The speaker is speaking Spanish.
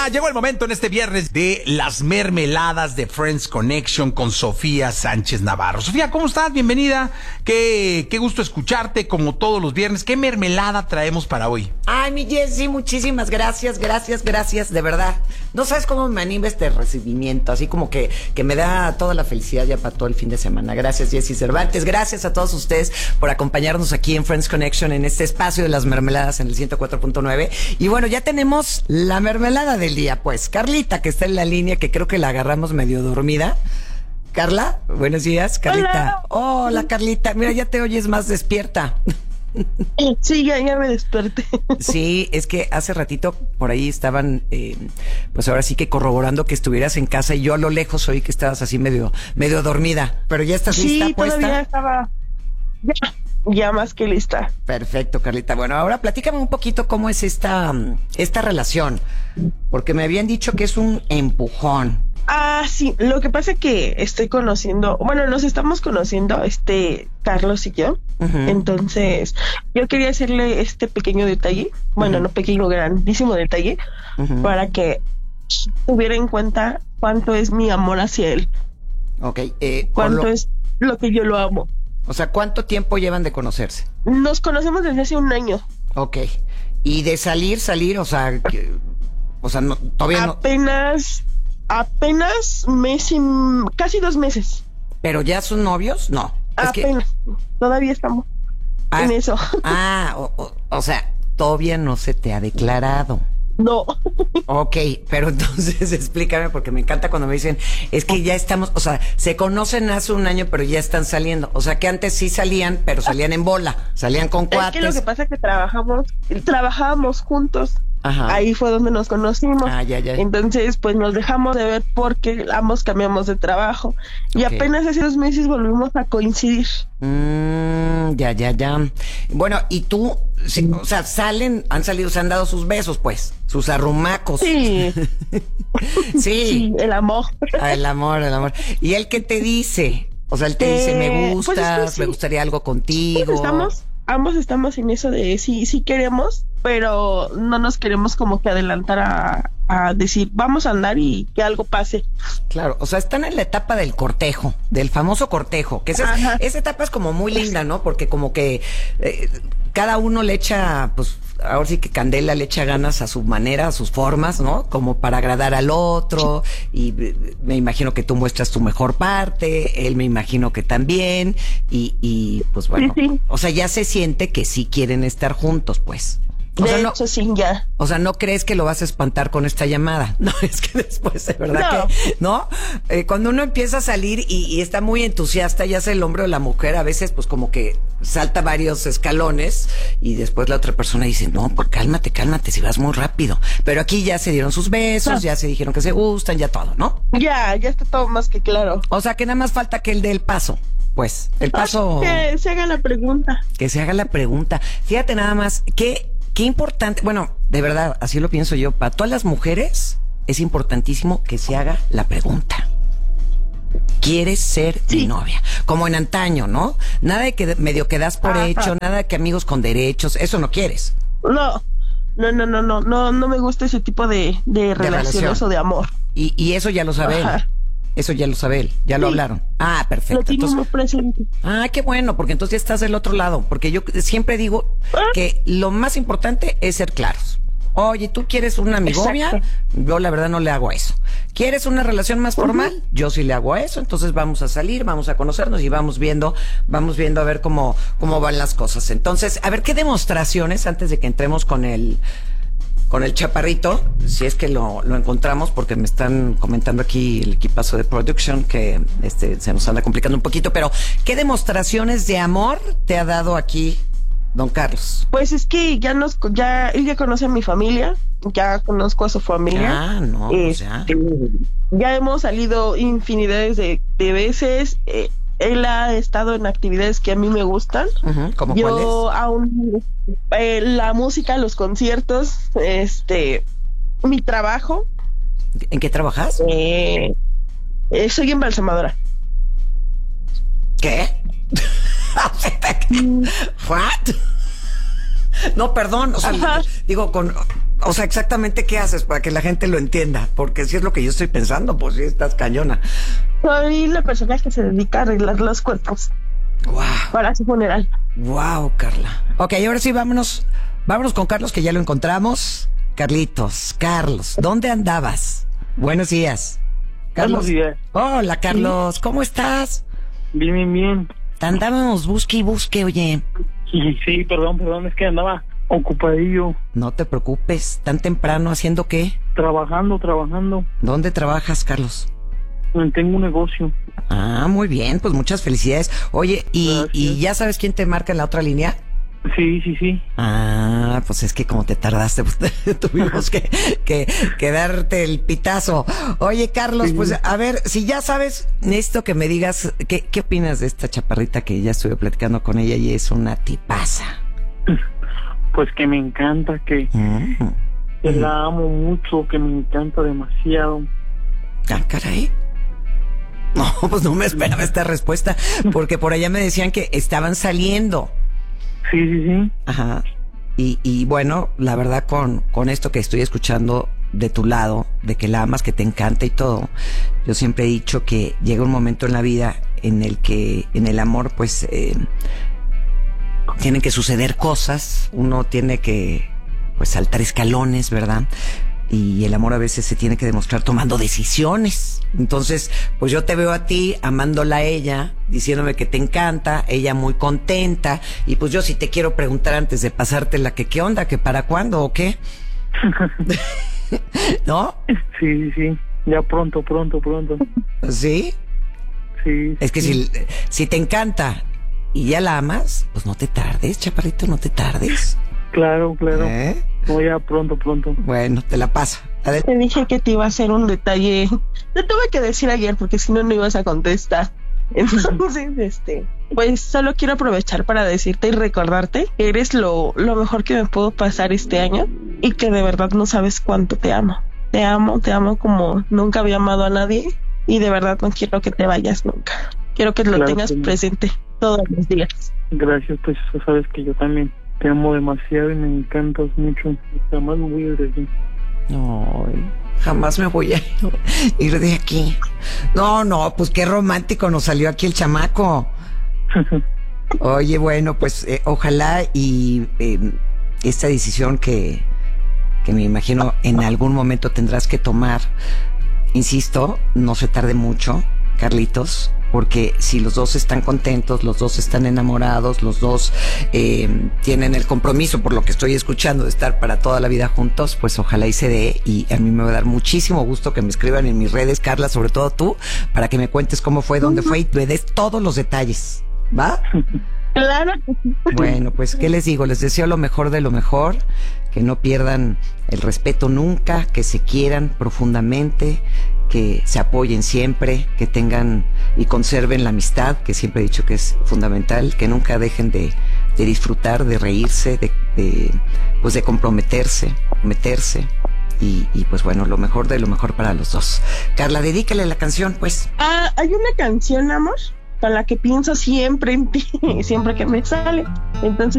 llegó el momento en este viernes de las mermeladas de Friends Connection con Sofía Sánchez Navarro. Sofía, ¿cómo estás? Bienvenida. Qué gusto escucharte como todos los viernes. ¿Qué mermelada traemos para hoy? Ay, mi Jessy, muchísimas gracias, de verdad. No sabes cómo me anima este recibimiento, así como que me da toda la felicidad ya para todo el fin de semana. Gracias, Jessy Cervantes. Gracias a todos ustedes por acompañarnos aquí en Friends Connection, en este espacio de las mermeladas en el 104.9. Y bueno, ya tenemos la mermelada del día, pues. Carlita, que está en la línea, que creo que la agarramos medio dormida. Carla, buenos días, Carlita. Hola, Carlita. Mira, ya te oyes más despierta. Sí, ya me desperté. Sí, es que hace ratito por ahí estaban, pues ahora sí que corroborando que estuvieras en casa y yo a lo lejos oí que estabas así medio dormida. Pero ya estás lista, puesta. Sí, todavía estaba ya más que lista. Perfecto, Carlita. Bueno, ahora platícame un poquito cómo es esta relación, porque me habían dicho que es un empujón. Ah, sí, lo que pasa es que nos estamos conociendo, Carlos y yo. Uh-huh. Entonces, yo quería hacerle este pequeño detalle, bueno, no pequeño, grandísimo detalle, uh-huh, para que tuviera en cuenta cuánto es mi amor hacia él. Okay, cuánto es lo que yo lo amo. O sea, ¿cuánto tiempo llevan de conocerse? Nos conocemos desde hace un año. Ok. ¿Y de salir, o sea, no, todavía no? Apenas casi 2 meses. ¿Pero ya son novios? No. Apenas. Todavía estamos en eso. O sea, todavía no se te ha declarado. No. Ok, pero entonces explícame, porque me encanta cuando me dicen, es que ya estamos, o sea, se conocen hace un año, pero ya están saliendo. O sea, que antes sí salían, pero salían en bola, salían con cuates. Es que lo que pasa es que trabajábamos juntos. Ajá. Ahí fue donde nos conocimos. Ya. Entonces, pues nos dejamos de ver porque ambos cambiamos de trabajo. Y apenas hace 2 meses volvimos a coincidir. Ya. Bueno, y tú, sí, o sea, han salido, se han dado sus besos, pues, sus arrumacos. Sí. Sí, el amor. El amor. ¿Y él qué te dice? O sea, él te dice, me gustas, pues es que sí, me gustaría algo contigo. Ambos estamos en eso de sí queremos, pero no nos queremos como que adelantar a decir, vamos a andar y que algo pase. Claro, o sea, están en la etapa del cortejo, del famoso cortejo, que esa etapa es como muy linda, ¿no? Porque como que cada uno le echa, pues, ahora sí que Candela le echa ganas a su manera, a sus formas, ¿no? Como para agradar al otro, y me imagino que tú muestras tu mejor parte, él me imagino que también, y pues bueno, sí. O sea, ya se siente que sí quieren estar juntos, pues. Sí, ya. O sea, ¿no crees que lo vas a espantar con esta llamada? No, es que después, de verdad que, ¿no? Cuando uno empieza a salir y está muy entusiasta, ya sea el hombre o la mujer, a veces pues como que salta varios escalones y después la otra persona dice, no, pues cálmate, si vas muy rápido. Pero aquí ya se dieron sus besos, ya se dijeron que se gustan, ya todo, ¿no? Ya está todo más que claro. O sea, que nada más falta que él dé el paso. Pues, el paso... Que se haga la pregunta. Que se haga la pregunta. Fíjate nada más, qué importante, bueno, de verdad, así lo pienso yo, para todas las mujeres es importantísimo que se haga la pregunta. ¿Quieres ser mi novia? Como en antaño, ¿no? Nada de que medio quedas por hecho, nada de que amigos con derechos, eso no quieres. No me gusta ese tipo de relaciones o de amor. Y eso ya lo sabe él. Eso ya lo sabe él, ya lo hablaron. Ah, perfecto. Lo tenemos presente. Ah, qué bueno, porque entonces ya estás del otro lado. Porque yo siempre digo que lo más importante es ser claros. Oye, ¿tú quieres una amigovia? Yo la verdad no le hago eso. ¿Quieres una relación más formal? Yo sí le hago eso. Entonces vamos a salir, vamos a conocernos y vamos viendo a ver cómo van las cosas. Entonces, a ver qué demostraciones antes de que entremos con el chaparrito, si es que lo encontramos, porque me están comentando aquí el equipazo de production que se nos anda complicando un poquito, pero ¿qué demostraciones de amor te ha dado aquí don Carlos? Pues es que él ya conoce a mi familia, ya conozco a su familia. Ya hemos salido infinidades de veces. Él ha estado en actividades que a mí me gustan. ¿Cómo yo cuáles? La música, los conciertos, mi trabajo. ¿En qué trabajas? Soy embalsamadora. ¿Qué? ¿What? No, perdón, o sea, digo, O sea, exactamente qué haces para que la gente lo entienda, porque si es lo que yo estoy pensando, pues sí estás cañona. Soy la persona que se dedica a arreglar los cuerpos. Wow. Para su funeral. Wow, Carla. Ok, ahora sí, vámonos con Carlos, que ya lo encontramos. Carlos, ¿dónde andabas? Buenos días. Carlos. Buenos días. Hola, Carlos, ¿Sí? ¿Cómo estás? Bien. Te andábamos busque, oye. Sí, perdón, es que andaba ocupadillo. No te preocupes, ¿tan temprano haciendo qué? Trabajando. ¿Dónde trabajas, Carlos? Tengo un negocio. Ah, muy bien, pues muchas felicidades. Oye, ¿y ya sabes quién te marca en la otra línea? Sí. Ah, pues es que como te tardaste, pues tuvimos que darte el pitazo. Oye, Carlos, pues a ver, si ya sabes, necesito que me digas qué opinas de esta chaparrita que ya estuve platicando con ella y es una tipaza. Pues que me encanta, que la amo mucho, que me encanta demasiado. Ah, caray. No, pues no me esperaba esta respuesta, porque por allá me decían que estaban saliendo. Sí. Ajá. Y bueno, la verdad con esto que estoy escuchando de tu lado, de que la amas, que te encanta y todo, yo siempre he dicho que llega un momento en la vida en el que en el amor pues tienen que suceder cosas, uno tiene que pues saltar escalones, ¿verdad? Y el amor a veces se tiene que demostrar tomando decisiones. Entonces, pues yo te veo a ti amándola a ella, diciéndome que te encanta, ella muy contenta, y pues yo sí te quiero preguntar antes de pasártela que qué onda, que para cuándo o qué. ¿No? Sí, ya pronto. ¿Sí? Sí. Es que si te encanta y ya la amas, pues no te tardes, chaparrito, no te tardes. Claro. No, ya pronto. Bueno, te la paso. Te dije que te iba a hacer un detalle. Te tuve que decir ayer porque si no ibas a contestar. Entonces, pues solo quiero aprovechar para decirte y recordarte que eres lo mejor que me pudo pasar este año y que de verdad no sabes cuánto te amo. Te amo como nunca había amado a nadie y de verdad no quiero que te vayas nunca. Quiero que lo tengas presente todos los días. Gracias, pues sabes que yo también te amo demasiado y me encantas mucho. Jamás me voy a ir de aquí. No, jamás me voy a ir de aquí. No, pues qué romántico nos salió aquí el chamaco. Oye, bueno, pues ojalá y esta decisión que me imagino en algún momento tendrás que tomar, insisto, no se tarde mucho, Carlitos, porque si los dos están contentos, los dos están enamorados, los dos tienen el compromiso, por lo que estoy escuchando, de estar para toda la vida juntos, pues ojalá y se dé. Y a mí me va a dar muchísimo gusto que me escriban en mis redes, Carla, sobre todo tú, para que me cuentes cómo fue, dónde fue y me des todos los detalles, ¿va? Claro. Bueno, pues, ¿qué les digo? Les deseo lo mejor de lo mejor, que no pierdan el respeto nunca, que se quieran profundamente, que se apoyen siempre, que tengan y conserven la amistad, que siempre he dicho que es fundamental, que nunca dejen de disfrutar, de reírse, de comprometerse, meterse. Y pues bueno, lo mejor de lo mejor para los dos. Carla, dedícale la canción, pues. Hay una canción, amor, con la que pienso siempre en ti, siempre que me sale. Entonces